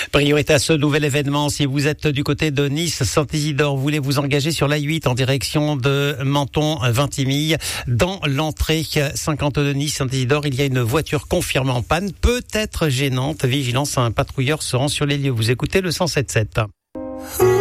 Priorité à ce nouvel événement. Si vous êtes du côté de Nice, Saint-Isidore, vous voulez vous engager sur l'A8 en direction de Menton-Vintimille. Dans l'entrée 52 de Nice, Saint-Isidore, il y a une voiture confirmée en panne, peut-être gênante. Vigilance, un patrouilleur se rend sur les lieux. Vous écoutez le 107.7.